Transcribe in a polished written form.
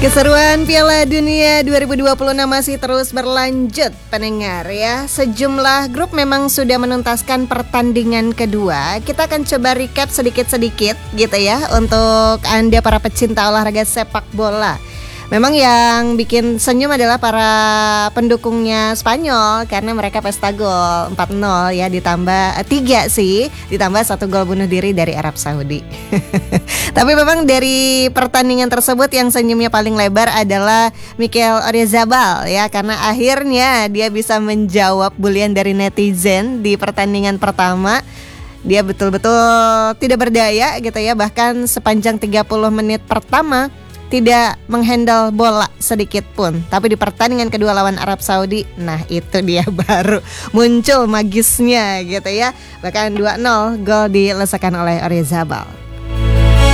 Keseruan Piala Dunia 2026 masih terus berlanjut pendengar ya. Sejumlah grup memang sudah menuntaskan pertandingan kedua. Kita akan coba recap sedikit-sedikit gitu ya untuk Anda para pecinta olahraga sepak bola. Memang yang bikin senyum adalah para pendukungnya Spanyol karena mereka pesta gol 4-0 ya, ditambah 3 sih, ditambah 1 gol bunuh diri dari Arab Saudi. Tapi memang dari pertandingan tersebut yang senyumnya paling lebar adalah Mikel Oyarzabal ya, karena akhirnya dia bisa menjawab bulian dari netizen di pertandingan pertama. Dia betul-betul tidak berdaya gitu ya, bahkan sepanjang 30 menit pertama tidak menghandle bola sedikit pun. Tapi di pertandingan kedua lawan Arab Saudi, nah itu dia baru muncul magisnya gitu ya. Bahkan 2-0 gol dilesakan oleh Oyarzabal.